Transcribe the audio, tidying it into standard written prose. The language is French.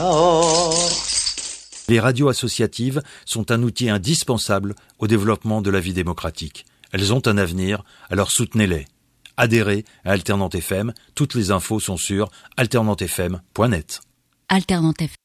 Les radios associatives sont un outil indispensable au développement de la vie démocratique. Elles ont un avenir, alors soutenez-les. Adhérez à Alternante FM, toutes les infos sont sur alternantefm.net. Alternante FM.